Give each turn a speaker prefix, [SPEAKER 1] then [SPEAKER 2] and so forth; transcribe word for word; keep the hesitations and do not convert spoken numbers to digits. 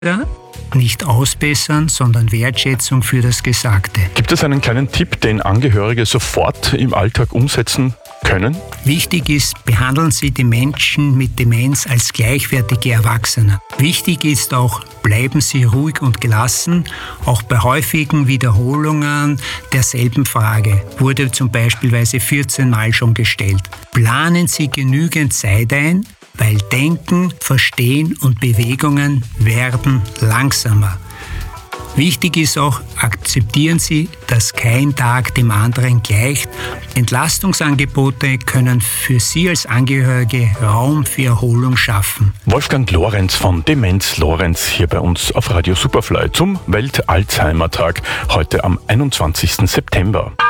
[SPEAKER 1] Nicht ausbessern, sondern Wertschätzung für das Gesagte.
[SPEAKER 2] Gibt es einen kleinen Tipp, den Angehörige sofort im Alltag umsetzen können?
[SPEAKER 1] Wichtig ist, behandeln Sie die Menschen mit Demenz als gleichwertige Erwachsene. Wichtig ist auch, bleiben Sie ruhig und gelassen. Auch bei häufigen Wiederholungen derselben Frage wurde zum Beispiel vierzehn Mal schon gestellt. Planen Sie genügend Zeit ein, weil Denken, Verstehen und Bewegungen werden langsamer. Wichtig ist auch, akzeptieren Sie, dass kein Tag dem anderen gleicht. Entlastungsangebote können für Sie als Angehörige Raum für Erholung schaffen.
[SPEAKER 2] Wolfgang Lorenz von Demenz Lorenz hier bei uns auf Radio Superfly zum Welt-Alzheimer-Tag heute am einundzwanzigsten September.